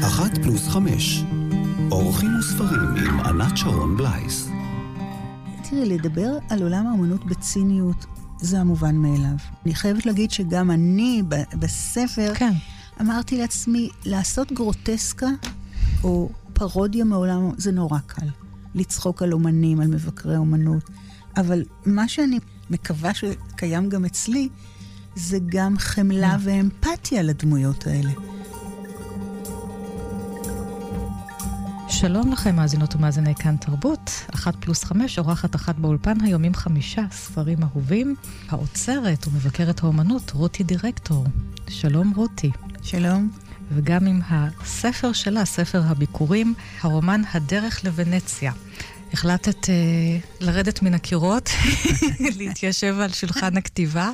1+5 אורחים וספרים עם ענת שרון בלייס. תראי, לדבר על עולם האמנות בציניות זה המובן מאליו. אני חייבת להגיד שגם אני בספר אמרתי לעצמי, לעשות גרוטסקה או פרודיה מעולם זה נורא קל. לצחוק על אומנים, על מבקרי אומנות. אבל מה שאני מקווה שקיים גם אצלי, זה גם חמלה ואמפתיה לדמויות האלה. שלום לכם, מאזינות ומאזיני כאן תרבות, 1+5, אורחת אחת באולפן היום עם 5 ספרים אהובים, האוצרת ומבקרת האומנות, רותי דירקטור. שלום רותי. שלום. וגם עם הספר שלה, ספר הביקורים, הרומן הדרך לוונציה. החלטת לרדת מן הקירות, להתיישב על שולחן הכתיבה,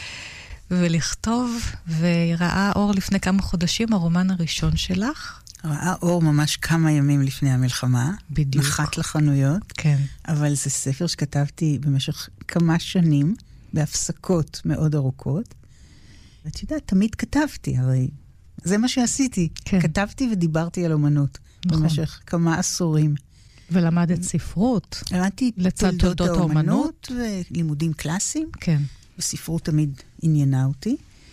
ולכתוב, וראה אור לפני כמה חודשים, הרומן הראשון שלך. ראה אור ממש כמה ימים לפני המלחמה. בדיוק. נחת לחנויות. כן. אבל זה ספר שכתבתי במשך כמה שנים, בהפסקות מאוד ארוכות. ואת יודעת, תמיד כתבתי, הרי זה מה שעשיתי. כן. כתבתי ודיברתי על אומנות. נכון. במשך כמה עשורים. ולמדת ספרות. למדתי לצד תולדות האומנות. ולימודים קלאסיים. כן. וספרות תמיד עניינה אותי.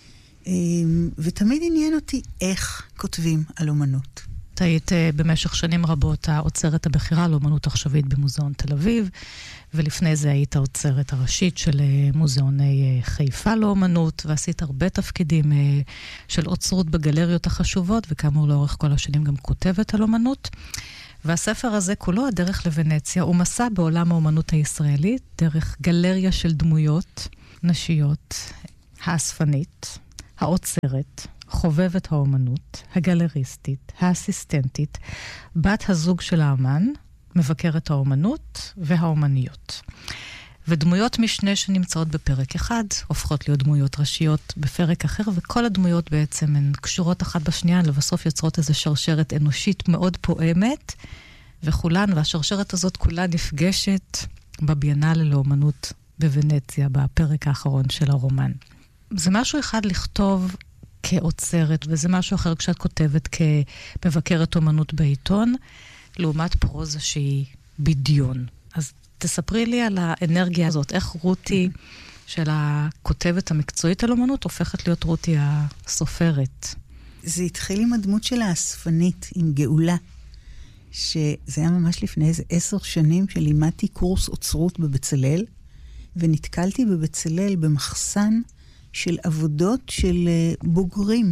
ותמיד עניין אותי איך כותבים על אומנות. את היית במשך שנים רבות האוצרת הבכירה לאומנות עכשווית במוזיאון תל אביב, ולפני זה היית האוצרת הראשית של מוזיאוני חיפה לאומנות, ועשית הרבה תפקידים של אוצרות בגלריות החשובות, וכאמור לאורך כל השנים גם כותבת על אומנות. והספר הזה כולו, הדרך לוונציה, הוא מסע בעולם האומנות הישראלית, דרך גלריה של דמויות נשיות, האספנית, האוצרת, חובבת האומנות, הגלריסטית, האסיסטנטית, בת הזוג של האמן, מבקרת האומנות והאומניות. ודמויות משנה שנמצאות בפרק אחד, הופכות להיות דמויות ראשיות בפרק אחר, וכל הדמויות בעצם הן קשורות אחת בשנייה, לבסוף יוצרות איזו שרשרת אנושית מאוד פועמת, וכולן, והשרשרת הזאת כולה נפגשת בביאנלה לאומנות בוונציה, בפרק האחרון של הרומן. זה משהו אחד לכתוב כאוצרת, וזה משהו אחר כשאת כותבת כמבקרת אומנות בעיתון, לעומת פרוזה שהיא בדיון. אז תספרי לי על האנרגיה הזאת, איך רותי של הכותבת המקצועית על אומנות הופכת להיות רותי הסופרת. זה התחיל עם הדמות של האספנית, עם גאולה, שזה היה ממש לפני איזה 10 שנים שלימדתי קורס אוצרות בבצלאל, ונתקלתי בבצלאל במחסן של עבודות של בוגרים,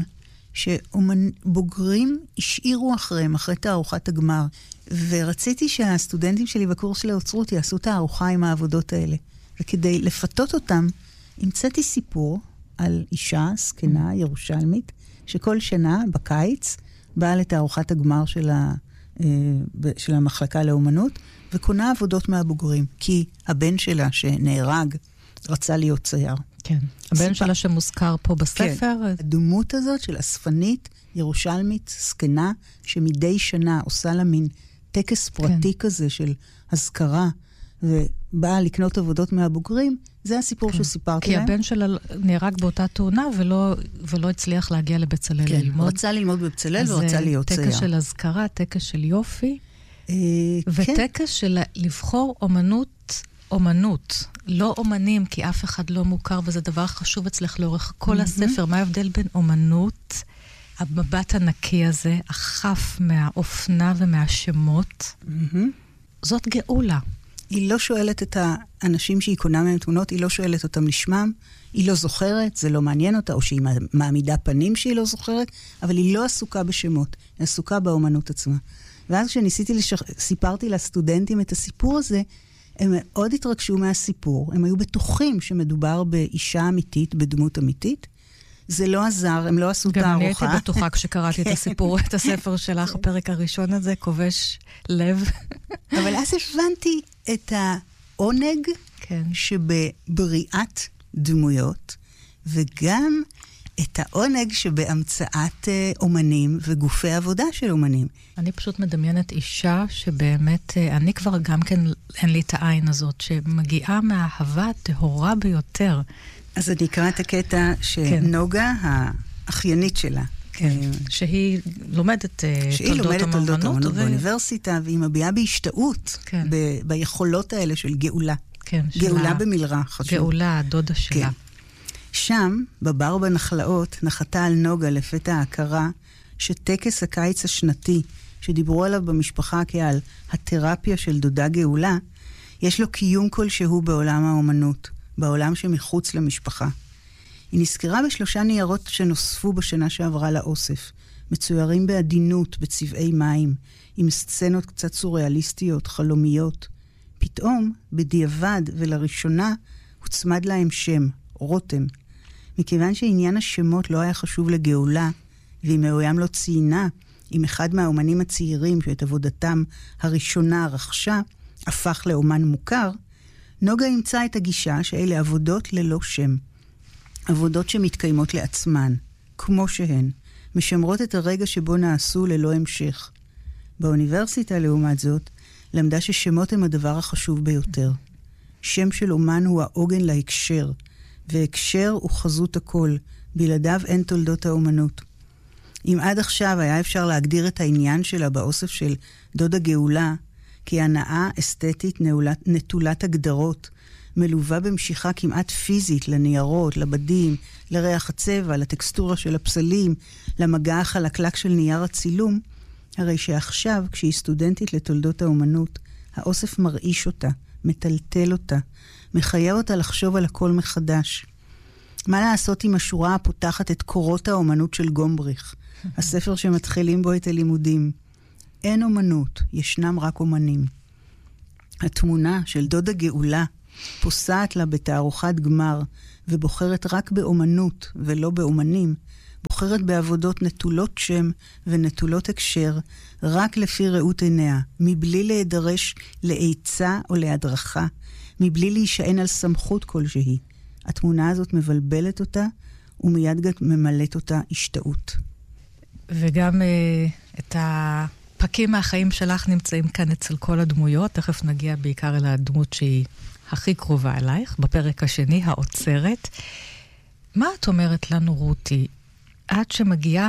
שבוגרים השאירו אחריהם, אחרי תערוכת הגמר. ורציתי שהסטודנטים שלי בקורס של האוצרות יעשו תערוכה עם העבודות האלה. וכדי לפתות אותם, המצאתי סיפור על אישה, זקנה, ירושלמית, שכל שנה, בקיץ, באה לתערוכת הגמר של המחלקה לאומנות, וקונה עבודות מהבוגרים, כי הבן שלה שנהרג רצה להיות צייר. כן. הבן שלה שמוזכר פה בספר. כן. הדמות הזאת של אספנית, ירושלמית, זקנה, שמדי שנה עושה לה מין טקס פרטי כזה של הזכרה, ובאה לקנות עבודות מהבוגרים, זה הסיפור שסיפרתי להם. כי הבן שלה נהרג באותה תאונה, ולא הצליח להגיע לבצלאל ללמוד. הוא רצה ללמוד בבצלאל, ורצה להיות צייר. טקס של הזכרה, טקס של יופי, וטקס של לבחור אומנות, לא אומנים, כי אף אחד לא מוכר, וזה דבר חשוב אצלך לאורך כל הספר. מה ההבדל בין אומנות, המבט הנקי הזה, החף מהאופנה ומהשמות? זאת גאולה. היא לא שואלת את האנשים שהיא קונה מהם תמונות, היא לא שואלת אותם לשמם, היא לא זוכרת, זה לא מעניין אותה, או שהיא מעמידה פנים שהיא לא זוכרת, אבל היא לא עסוקה בשמות, היא עסוקה באומנות עצמה. ואז סיפרתי לסטודנטים את הסיפור הזה, הם מאוד התרגשו מהסיפור, הם היו בטוחים שמדובר באישה אמיתית, בדמות אמיתית. זה לא עזר, הם לא עשו תערוכה. גם אני הייתי בטוחה כשקראתי את הסיפור, את הספר שלך, הפרק הראשון הזה, כובש לב. אבל אז הבנתי את העונג שבבריאת דמויות, וגם את העונג שבהמצאת אומנים וגופי עבודה של אומנים. אני פשוט מדמיינת אישה שבאמת, אני כבר גם כן, אין לי את העין הזאת, שמגיעה מהאהבה הטהורה ביותר. אז אני אקרא את הקטע שנוגה, האחיינית שלה, כן, שהיא לומדת תולדות האמנות באוניברסיטה, והיא מביעה בהשתאות ביכולות האלה של גאולה. כן, גאולה במלרה, חשוב. גאולה, הדודה שלה. שם, בבר בנחלאות, נחתה על נוגה לפתע ההכרה שטקס הקיץ השנתי, שדיברו עליו במשפחה כעל התרפיה של דודה גאולה, יש לו קיום כלשהו בעולם האומנות, בעולם שמחוץ למשפחה. היא נזכרה ב3 ניירות שנוספו בשנה שעברה לאוסף, מצוירים בעדינות, בצבעי מים, עם סצנות קצת סוריאליסטיות, חלומיות. פתאום, בדיעבד ולראשונה, הוצמד להם שם, רותם. מכיוון שעניין השמות לא היה חשוב לגאולה, והיא מעולם לא ציינה, עם אחד מהאומנים הצעירים שאת עבודתם הראשונה רכשה, הפך לאומן מוכר, נוגה ימצא את הגישה שאלה עבודות ללא שם. עבודות שמתקיימות לעצמן, כמו שהן, משמרות את הרגע שבו נעשו ללא המשך. באוניברסיטה, לעומת זאת, למדה ששמות הם הדבר החשוב ביותר. שם של אומן הוא העוגן להקשר, והקשר הוא חזות הכל, בלעדיו אין תולדות האומנות. אם עד עכשיו היה אפשר להגדיר את העניין שלה באוסף של דודה גאולה, כי הנאה אסתטית נטולת הגדרות, מלווה במשיכה כמעט פיזית לניירות, לבדים, לריח הצבע, לטקסטורה של הפסלים, למגע החלקלק של נייר הצילום, הרי שעכשיו, כשהיא סטודנטית לתולדות האומנות, האוסף מרעיש אותה, מטלטל אותה, מחייב אותה לחשוב על הכל מחדש. מה לעשות עם השורה הפותחת את קורות האומנות של גומבריך, הספר שמתחילים בו את הלימודים? אין אומנות, ישנם רק אומנים. התמונה של דודה גאולה פוסעת לה בתערוכת גמר, ובוחרת רק באומנות ולא באומנים, בוחרת בעבודות נטולות שם ונטולות הקשר, רק לפי ראות עיניה, מבלי להידרש לעיצה או להדרכה, מבלי להישען על סמכות כלשהי. התמונה הזאת מבלבלת אותה, ומיד גם ממלאת אותה השתאות. וגם את הפקים מהחיים שלך נמצאים כאן אצל כל הדמויות, תכף נגיע בעיקר אל הדמות שהיא הכי קרובה אלייך, בפרק השני, האוצרת. מה את אומרת לנו, רותי? את שמגיעה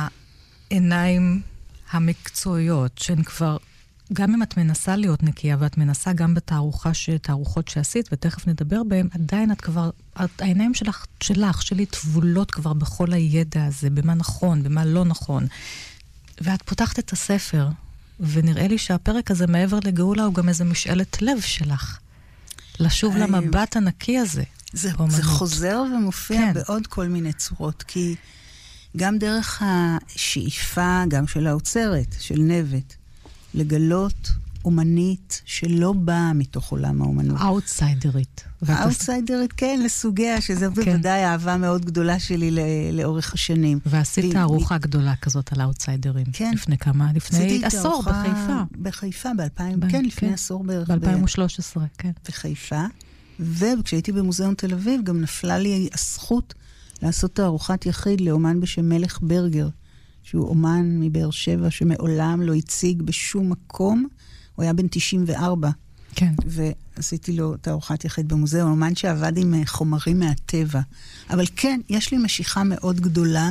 מהעיניים המקצועיות, שהן כבר, גם אם את מנסה להיות נקייה, ואת מנסה גם בתערוכות שעשית, ותכף נדבר בהן, עדיין את כבר, העיניים שלי טבולות כבר בכל הידע הזה, במה נכון, במה לא נכון. ואת פותחת את הספר, ונראה לי שהפרק הזה מעבר לגאולה, הוא גם איזה משאלת לב שלך. לשוב למבט הנקי הזה. זה חוזר ומופיע בעוד כל מיני צורות, כי גם דרך השאיפה, גם של האוצרת, של נבט, לגלות אומנית שלא באה מתוך עולם האומנות. האוטסיידרית. האוטסיידרית, כן, לסוגיה, שזה בוודאי אהבה מאוד גדולה שלי לאורך השנים. ועשית תערוכה גדולה כזאת על האוטסיידרים. כן. לפני עשור בחיפה. בחיפה, כן, לפני עשור בערך. ב-2013, כן. בחיפה. וכשהייתי במוזיאון תל אביב, גם נפלה לי הזכות לעשות תערוכת יחיד לאומן בשם מלך ברגר, שהוא אומן מבאר שבע שמעולם לא הציג בשום מקום. הוא היה בן 94. כן. ועשיתי לו תערוכת יחיד במוזיאון, אומן שעבד עם חומרים מהטבע. אבל כן, יש לי משיכה מאוד גדולה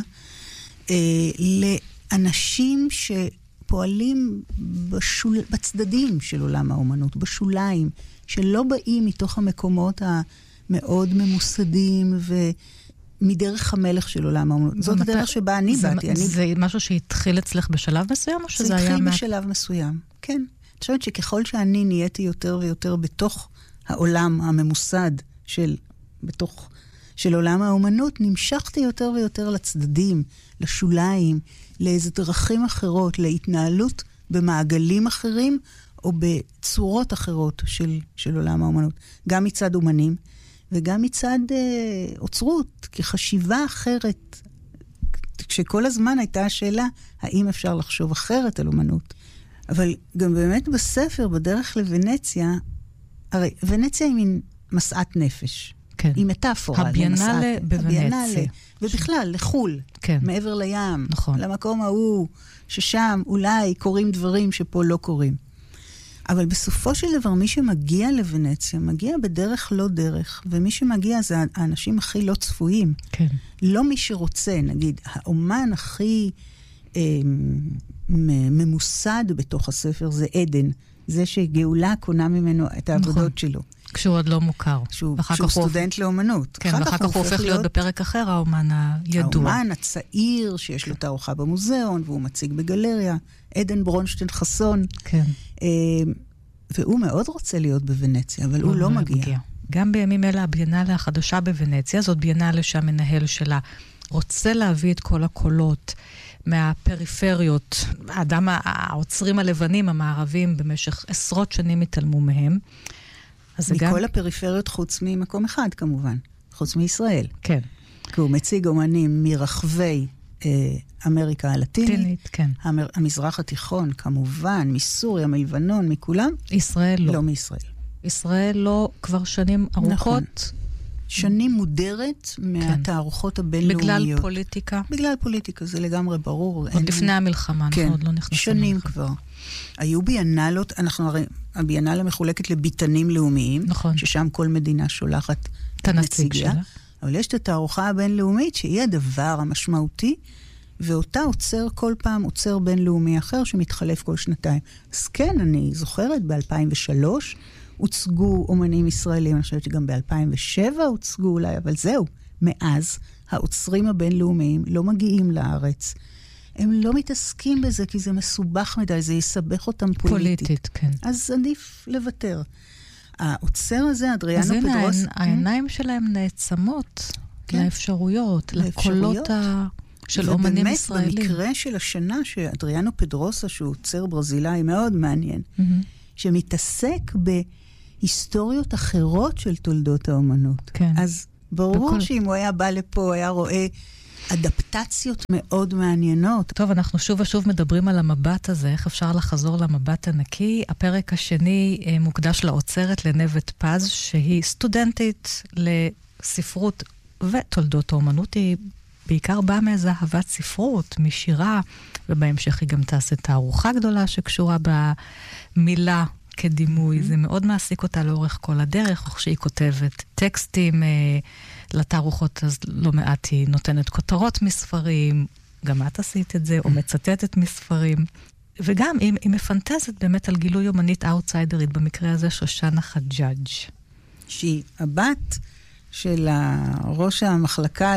לאנשים שפועלים בצדדים של עולם האומנות, בשוליים, שלא באים מתוך המקומות המאוד ממוסדים מדרך המלך של עולם האומנות. זאת הדרך שבה אני באתי. זה משהו שהתחיל אצלך בשלב מסוים, או שזה היה... זה התחיל בשלב מסוים, כן. אני חושבת שככל שאני נהייתי יותר ויותר בתוך העולם הממוסד של עולם האומנות, נמשכתי יותר ויותר לצדדים, לשוליים, לאיזה דרכים אחרות, להתנהלות במעגלים אחרים, או בצורות אחרות של עולם האומנות. גם מצד אומנים, וגם מצד אוצרות, כחשיבה אחרת. כשכל הזמן הייתה השאלה, האם אפשר לחשוב אחרת על אומנות? אבל גם באמת בספר, בדרך לוונציה, הרי ונציה היא מין מסעת נפש. כן. היא מטאפורה. הביאנלה בוונציה. ובכלל, לחול. כן. מעבר לים. נכון. למקום ההוא, ששם אולי קורים דברים שפה לא קורים. אבל בסופו של דבר, מי שמגיע לוונציה, מגיע בדרך לא דרך, ומי שמגיע זה האנשים הכי לא צפויים. כן. לא מי שרוצה, נגיד, האומן הכי ממוסד בתוך הספר זה עדן. זה שגאולה קונה ממנו את העבודות שלו. כשהוא עוד לא מוכר. שהוא סטודנט לאומנות. כן, ואחר כך הוא הופך להיות בפרק אחר, האומן הידוע. האומן הצעיר, שיש לו תערוכה במוזיאון, והוא מציג בגלריה, עדן ברונשטיין חסון. כן. והוא מאוד רוצה להיות בוונציה, אבל הוא לא מגיע. גם בימים אלה, הביאנלה החדשה בוונציה, זאת ביאנלה שהמנהל שלה רוצה להביא את כל הקולות מהפריפריות, העוצרים הלבנים, המערבים, במשך עשרות שנים התעלמו מהם. מכל הפריפריות חוץ ממקום אחד, כמובן. חוץ מישראל. כן. כי הוא מציג אומנים מרחבי אמריקה הלטינית. כן. המזרח התיכון, כמובן, מסוריה, מלבנון, מכולם. ישראל לא. לא מישראל. ישראל לא כבר שנים ארוכות. נכון. שנים מודרת מהתערוכות הבינלאומיות. בגלל פוליטיקה? בגלל פוליטיקה, זה לגמרי ברור. עוד לפני המלחמה, אנחנו עוד לא נכנסים. שנים כבר. היו ביאנלות, הביאנלה מחולקת לביתנים לאומיים, ששם כל מדינה שולחת את הנציג שלה. אבל יש את התערוכה הבינלאומית, שהיא הדבר המשמעותי, ואותה עוצר כל פעם, עוצר בינלאומי אחר, שמתחלף כל שנתיים. אז כן, אני זוכרת, ב-2003, הוצגו אומנים ישראלים, אני חושבת שגם ב-2007 הוצגו אולי, אבל זהו, מאז העוצרים הבינלאומיים לא מגיעים לארץ. הם לא מתעסקים בזה, כי זה מסובך מדי, זה יסבך אותם פוליטית. כן. אז עדיף לוותר. העוצר הזה, אדריאנו פדרוס... אז הנה, העיניים שלהם נעצמות לאפשרויות, לקולות של אומנים ישראלים. ובאמת, במקרה של השנה, שאדריאנו פדרוסה, שהוא עוצר ברזילאי מאוד מעניין, שמתעסק בהיסטוריות אחרות של תולדות האומנות. כן. אז ברור שאם הוא היה בא לפה, הוא היה רואה אדפטציות מאוד מעניינות. טוב, אנחנו שוב ושוב מדברים על המבט הזה, איך אפשר לחזור למבט הנקי. הפרק השני מוקדש לעוצרת לנבט פז, שהיא סטודנטית לספרות ותולדות האומנות. היא בעיקר באה מאיזו אהבת ספרות, משירה, ובהמשך היא גם תעשה תערוכה גדולה שקשורה במילה כדימוי. זה מאוד מעסיק אותה לאורך כל הדרך, או כשהיא כותבת טקסטים לתערוכות, אז לא מעט היא נותנת כותרות מספרים, גם את עשית את זה, או מצטטת מספרים. וגם היא מפנטזת באמת על גילוי אומנית אאוטסיידרית, במקרה הזה שושנה חג'אג'. שהיא הבת של ראש המחלקה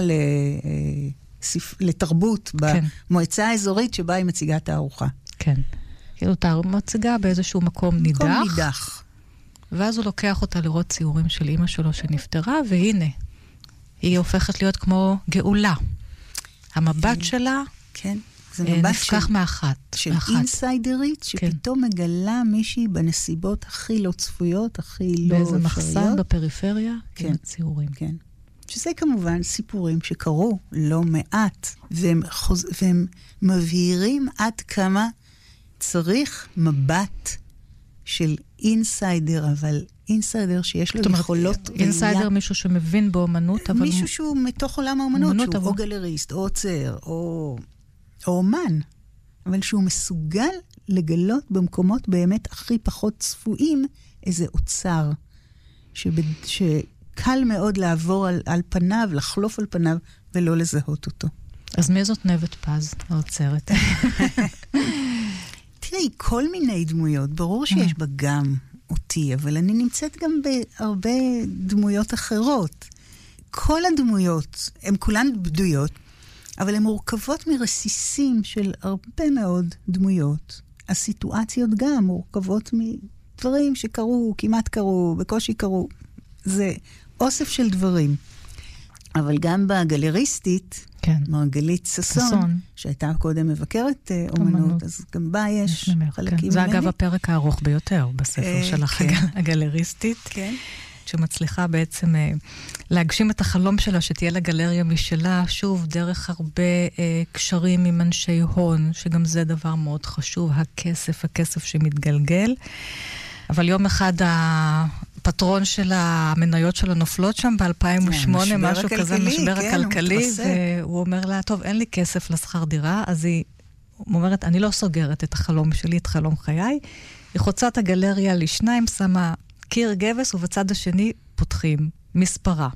לתרבות במועצה האזורית שבה היא מציגה תערוכה. כן. כאילו מציגה באיזשהו מקום נידח. מקום נידח. ואז הוא לוקח אותה לראות ציורים של אמא שלו שנפטרה, והנה, היא הופכת להיות כמו גאולה. המבט שלה נפקח מאחת. של אינסיידרית, שפתאום מגלה מישהי בנסיבות הכי לא צפויות, הכי לא אפשריות. באיזה מחסן בפריפריה, כן, ציורים. כן. שזה כמובן סיפורים שקרו לא מעט, והם מבהירים עד כמה צריך מבט של אינסיידר, אבל אינסיידר שיש לו יכולות... אינסיידר מישהו שמבין באומנות, אבל... מישהו שהוא מתוך עולם האומנות, שהוא או גלריסט, או עוצר, או אומן, אבל שהוא מסוגל לגלות במקומות באמת הכי פחות צפויים איזה אוצר, שקל מאוד לעבור על פניו, לחלוף על פניו, ולא לזהות אותו. אז מי זאת נבט פז, האוצרת? תראי, כל מיני דמויות, ברור שיש בה גם אותי, אבל אני נמצאת גם בהרבה דמויות אחרות. כל הדמויות, הן כולן בדויות, אבל הן מורכבות מרסיסים של הרבה מאוד דמויות. הסיטואציות גם מורכבות מדברים שקרו, כמעט קרו, בקושי קרו. זה אוסף של דברים. אבל גם בגלריסטית, מרגלית ששון, שהייתה קודם מבקרת אומנות, אז גם בה יש חלקים ממני. זה אגב הפרק הארוך ביותר בספר שלך, הגלריסטית, שמצליחה בעצם להגשים את החלום שלה, שתהיה לה גלריה משלה, שוב, דרך הרבה קשרים עם אנשי הון, שגם זה דבר מאוד חשוב, הכסף שמתגלגל. אבל יום אחד הפטרון של המניות שלו נופלות שם ב-2008, משהו כזה, משבר הכלכלי, והוא אומר לה, טוב, אין לי כסף לשכר דירה, אז היא אומרת, אני לא סוגרת את החלום שלי, את חלום חיי. היא חוצה את הגלריה לשניים, שמה קיר גבס, ובצד השני פותחים מספרה.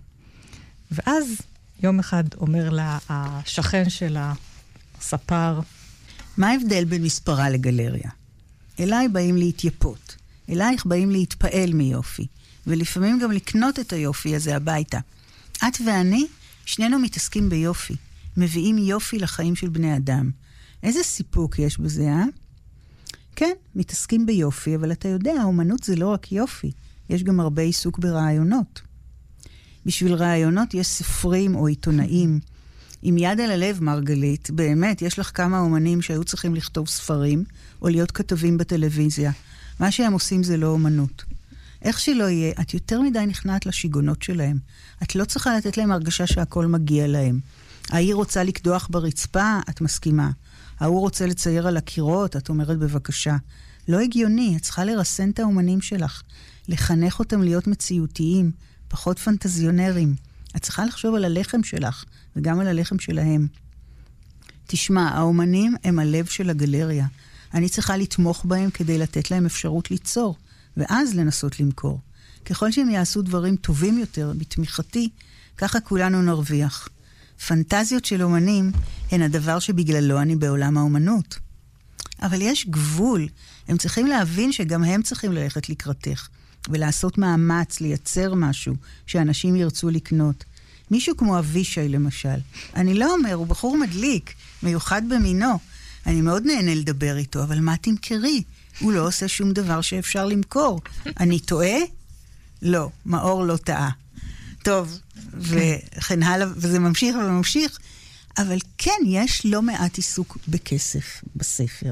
ואז יום אחד אומר לה, השכן שלה, הספר, מה ההבדל בין מספרה לגלריה? אליי באים להתייפות. אלייך באים להתפעל מיופי. ולפעמים גם לקנות את היופי הזה הביתה. את ואני, שנינו מתעסקים ביופי. מביאים יופי לחיים של בני אדם. איזה סיפוק יש בזה, אה? כן, מתעסקים ביופי, אבל אתה יודע, האומנות זה לא רק יופי. יש גם הרבה עיסוק ברעיונות. בשביל רעיונות יש ספרים או עיתונאים. עם יד על הלב, מרגלית, באמת, יש לך כמה אומנים שהיו צריכים לכתוב ספרים, או להיות כתבים בטלוויזיה. מה שהם עושים זה לא אומנות. איך שלא יהיה, את יותר מדי נכנעת לשיגונות שלהם. את לא צריכה לתת להם הרגשה שהכל מגיע להם. העיר רוצה לקדוח ברצפה, את מסכימה. ההוא רוצה לצייר על הקירות, את אומרת בבקשה. לא הגיוני, את צריכה לרסן את האומנים שלך. לחנך אותם להיות מציאותיים, פחות פנטזיונרים. את צריכה לחשוב על הלחם שלך, וגם על הלחם שלהם. תשמע, האומנים הם הלב של הגלריה. אני צריכה לתמוך בהם כדי לתת להם אפשרות ליצור, ואז לנסות למכור. ככל שהם יעשו דברים טובים יותר בתמיכתי, ככה כולנו נרוויח. פנטזיות של אומנים הן הדבר שבגללו אני בעולם האומנות. אבל יש גבול. הם צריכים להבין שגם הם צריכים ללכת לקראתך, ולעשות מאמץ, לייצר משהו שאנשים ירצו לקנות. מישהו כמו אבישי למשל. אני לא אומר, הוא בחור מדליק, מיוחד במינו. אני מאוד נהנה לדבר איתו, אבל מה תמכרי? הוא לא עושה שום דבר שאפשר למכור. אני טועה? לא, מאור לא טעה. טוב, וכן הלאה, וזה ממשיך וממשיך. אבל כן, יש לא מעט עיסוק בכסף בספר.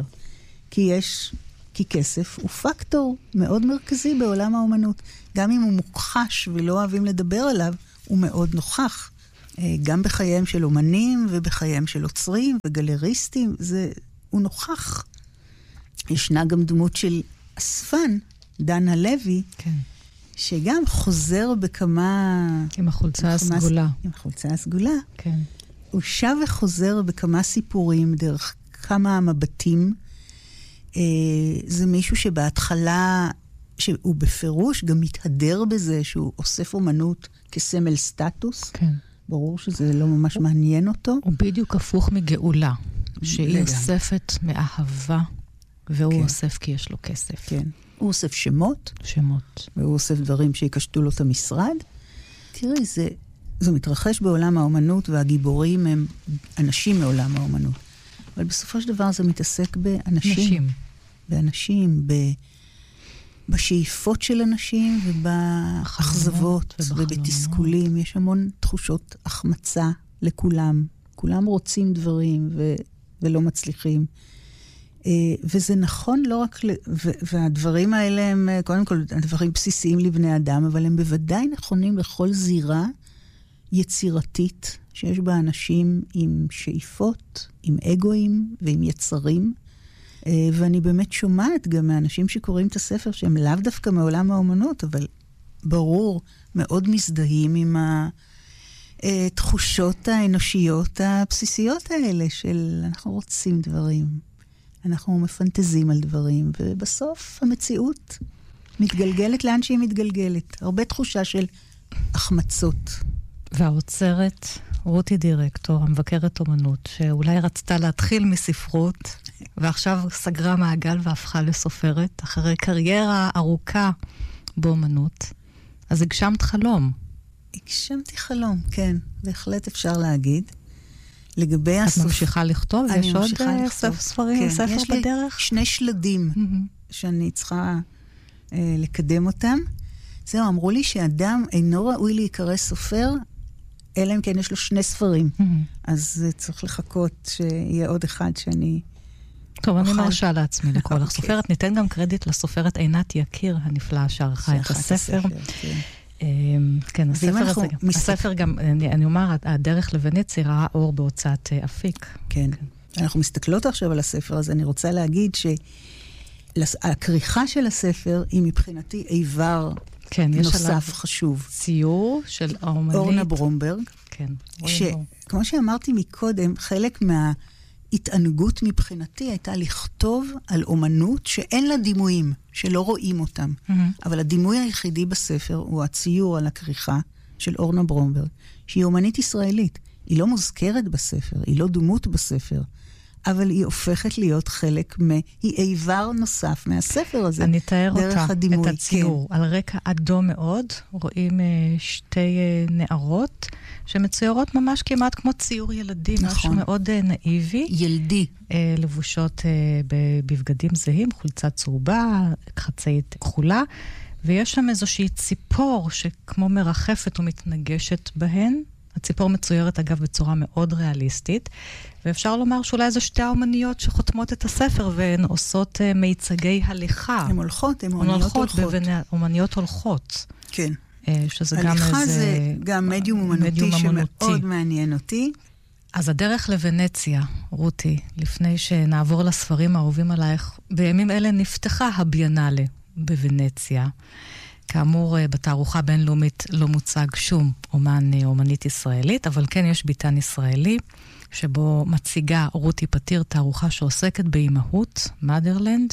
כי כסף הוא פקטור מאוד מרכזי בעולם האומנות. גם אם הוא מוכחש ולא אוהבים לדבר עליו, הוא מאוד נוכח. גם בחייהם של אומנים ובחייהם של עוצרים וגלריסטים, הוא נוכח. ישנה גם דמות של אספן, דן הלוי, כן. שגם חוזר בכמה... עם החולצה הסגולה. עם החולצה הסגולה. כן. הוא שב וחוזר בכמה סיפורים דרך כמה מבטים. זה מישהו שבהתחלה, שהוא בפירוש גם מתהדר בזה, שהוא אוסף אומנות כסמל סטטוס. כן. ברור שזה לא ממש מעניין אותו. הוא בדיוק הפוך מגאולה, שהיא אוספת מאהבה, והוא כן. אוסף כי יש לו כסף. כן. הוא אוסף שמות. שמות. והוא אוסף דברים שיקשטו לו את המשרד. תראי, זה מתרחש בעולם האומנות, והגיבורים הם אנשים מעולם האומנות. אבל בסופו של דבר זה מתעסק באנשים. באנשים, בשאיפות של אנשים, ובאכזבות, ובתסכולים. יש המון תחושות החמצה לכולם. כולם רוצים דברים ולא מצליחים. וזה נכון לא רק, והדברים האלה הם, קודם כל, הדברים בסיסיים לבני אדם, אבל הם בוודאי נכונים לכל זירה יצירתית, שיש בה אנשים עם שאיפות, עם אגואים ועם יצרים. ואני באמת שומעת גם מאנשים שקוראים את הספר, שהם לאו דווקא מעולם האומנות, אבל ברור, מאוד מזדהים עם התחושות האנושיות הבסיסיות האלה, של אנחנו רוצים דברים, אנחנו מפנטזים על דברים, ובסוף המציאות מתגלגלת לאן שהיא מתגלגלת. הרבה תחושה של החמצות. והאוצרת, רותי דירקטור, המבקרת אומנות, שאולי רצתה להתחיל מספרות, ועכשיו סגרה מעגל והפכה לסופרת, אחרי קריירה ארוכה באומנות. אז הגשמת חלום. הגשמתי חלום, כן. בהחלט אפשר להגיד. לגבי את ממשיכה לכתוב? יש עוד ספרים, ספר בדרך? יש לי 2 שלדים שאני צריכה לקדם אותם. זהו, אמרו לי שאדם אינו ראוי להיקרא סופר, אלא אם כן יש לו 2 ספרים. אז צריך לחכות שיהיה עוד אחד שאני... טוב, אני מרשה לעצמי לקרוא לך סופרת. ניתן גם קרדיט לסופרת עינת יקיר הנפלאה שערכה את הספר. כן, הספר גם, אני אומר, הדרך לוונציה ראה אור בהוצאת אפיק. כן. אנחנו מסתכלות עכשיו על הספר, אז אני רוצה להגיד שהכריכה של הספר היא מבחינתי איבר נוסף חשוב. ציור של האומנית. אורנה ברומברג. כן. כמו שאמרתי מקודם, חלק התענגות מבחינתי הייתה לכתוב על אומנות שאין לה דימויים, שלא רואים אותם. אבל הדימוי היחידי בספר הוא הציור על הכריכה של אורנה ברומברג, שהיא אומנית ישראלית. היא לא מוזכרת בספר, היא לא דמות בספר, אבל היא הופכת להיות חלק היא איבר נוסף מהספר הזה. אני אתאר אותה, הדימוי. את הציור. כן. על רקע אדום מאוד, רואים שתי נערות, שמצוירות ממש כמעט כמו ציור ילדי, נכון. משהו מאוד נאיבי. ילדי. לבושות בבגדים זהים, חולצה צהובה, חצאית כחולה, ויש שם איזושהי ציפור שכמו מרחפת ומתנגשת בהן. הציפור מצוירת אגב בצורה מאוד ריאליסטית, ואפשר לומר שאולי זו שתי האומניות שחותמות את הספר, והן עושות מיצגי הליכה. הן הולכות, הן אומניות הולכות. אומניות הולכות. כן. שזה גם הליכה זה גם מדיום אומנותי שמאוד מעניין אותי. אז הדרך לוונציה, רותי, לפני שנעבור לספרים האהובים עלייך, בימים אלה נפתחה הביאנלה בוונציה. כאמור, בתערוכה בינלאומית לא מוצג שום אומנית ישראלית, אבל כן יש ביתן ישראלי, שבו מציגה רותי פתיר תערוכה שעוסקת באימהות, מודרלנד,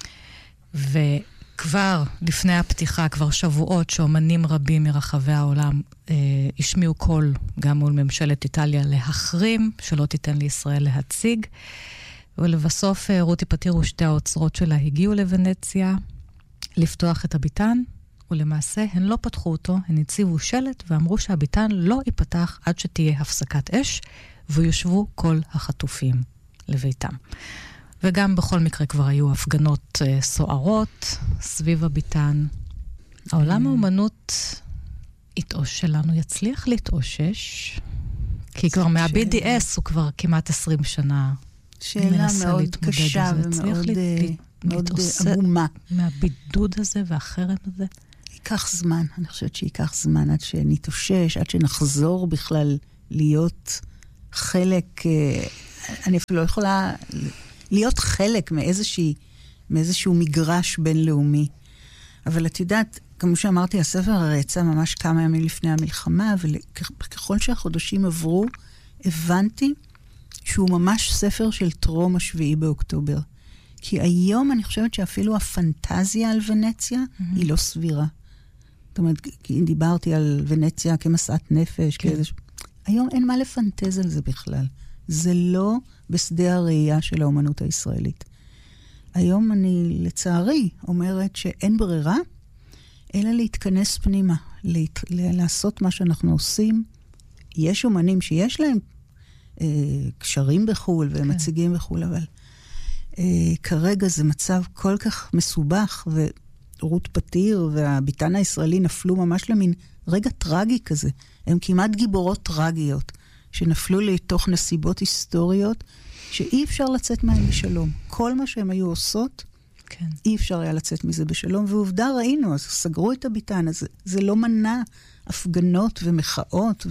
וכבר לפני הפתיחה, כבר שבועות שאומנים רבים מרחבי העולם השמיעו קול גם מול ממשלת איטליה להחרים, שלא תיתן לישראל להציג, ולבסוף רותי פתיר ושתי האוצרות שלה הגיעו לוונציה לפתוח את הביתן, ולמעשה הן לא פתחו אותו, הן הציבו שלט ואמרו שהביתן לא ייפתח עד שתהיה הפסקת אש, ויושבו כל החטופים לביתם. וגם בכל מקרה כבר היו הפגנות סוערות סביב הביתן. העולם האומנות שלנו יצליח להתאושש, כי כבר מה-BDS הוא כבר כמעט 20 שנה. שאלה מאוד קשה ומאוד עגומה. מהבידוד הזה והחרם הזה. ייקח זמן, אני חושבת שייקח זמן עד שנתאושש, עד שנחזור בכלל להיות חלק, אני אפילו לא יכולה להיות חלק מאיזשהו מגרש בינלאומי. אבל את יודעת, כמו שאמרתי, הספר הרי יצא ממש כמה ימים לפני המלחמה, וככל שהחודשים עברו, הבנתי שהוא ממש ספר של טרום 7 באוקטובר. כי היום אני חושבת שאפילו הפנטזיה על ונציה היא לא סבירה. זאת אומרת, כי דיברתי על ונציה כמסעת נפש, היום אין מה לפנטז על זה בכלל. זה לא בשדה הראייה של האומנות הישראלית. היום אני, לצערי, אומרת שאין ברירה, אלא להתכנס פנימה, לעשות מה שאנחנו עושים. יש אומנים שיש להם קשרים בחול ומציגים בחול, אבל כרגע זה מצב כל כך מסובך, ורות פתיר והביתן הישראלי נפלו ממש למין רגע טרגי כזה. הם כמעט גיבורות טרגיות, שנפלו לתוך נסיבות היסטוריות, שאי אפשר לצאת מהם בשלום. כל מה שהם היו עושות, כן. אי אפשר היה לצאת מזה בשלום, ועובדה ראינו, אז סגרו את הביתן, אז זה לא מנע הפגנות ומחאות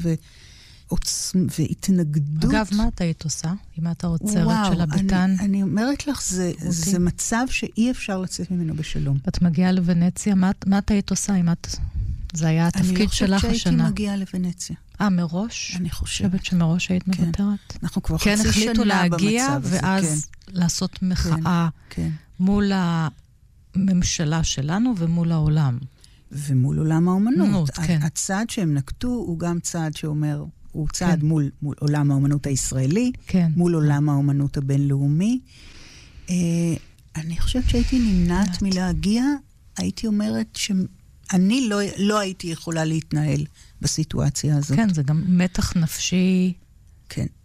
והתנגדות. אגב, מה אתה היית עושה? אם אתה עוצרת של הביתן? אני אומרת לך, זה מצב שאי אפשר לצאת ממנו בשלום. את מגיעה לוונציה, מה אתה היית עושה? זה היה התפקיד שלך השנה. אני חושבת שהייתי מגיעה לוונציה. מראש? אני חושבת שמראש היית מוותרת? אנחנו כבר חצי שנה במצב הזה. כן, החליטו להגיע, ואז לעשות מחאה מול הממשלה שלנו ומול העולם. ומול עולם האומנות. הצעד שהם נקטו הוא גם צעד שאומר, הוא צעד מול עולם האומנות הישראלי, מול עולם האומנות הבינלאומי. אני חושבת שהייתי נמנעת מלהגיע, הייתי אומרת שאני לא הייתי יכולה להתנהל בסיטואציה הזאת. כן, זה גם מתח נפשי כן.